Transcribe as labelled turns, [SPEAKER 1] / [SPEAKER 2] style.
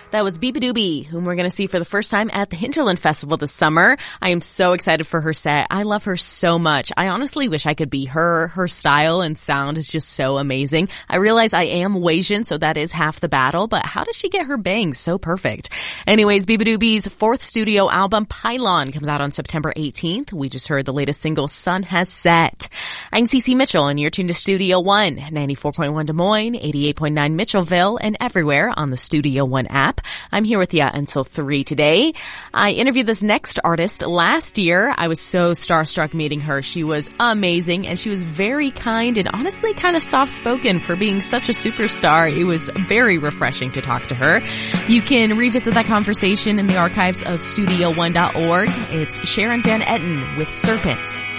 [SPEAKER 1] That was Beabadoobee, whom we're going to see for the first time at the Hinterland Festival this summer. I am so excited for her set. I love her so much. I honestly wish I could be her. Her style and sound is just so amazing. I realize I am Wasian, so that is half the battle, but how does she get her bangs so perfect? Anyways, Beabadoobee's fourth studio album, Pylon, comes out on September 18th. We just heard the latest single, Sun Has Set. I'm Cece Mitchell, and you're tuned to Studio One, 94.1 Des Moines, 88.9 Mitchellville, and everywhere on the Studio One app. I'm here with you until 3 today. I interviewed this next artist last year. I was so starstruck meeting her. She was amazing, and she was very kind and honestly kind of soft-spoken for being such a superstar. It was very refreshing to talk to her. You can revisit that conversation in the archives of studio1.org. It's Sharon Van Etten with Serpents.